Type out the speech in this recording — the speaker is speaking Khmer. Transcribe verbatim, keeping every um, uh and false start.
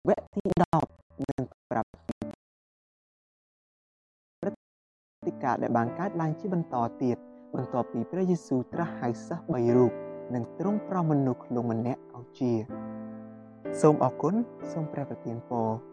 វគ្គទីដប់នឹងប្រាប់ព្រឹត្តិការណ៍ដែលបានកើតឡើងជាបន្តទៀតបន្ទាប់ពីព្រះយេស៊ូវត្រាស់ហៅសិស្សបីរូបនិងទ្រង់ប្រោសមនុស្សឃ្លូងម្នាក់ឲ្យជាសូមអរគុណសូមព្រះប្រទានពរ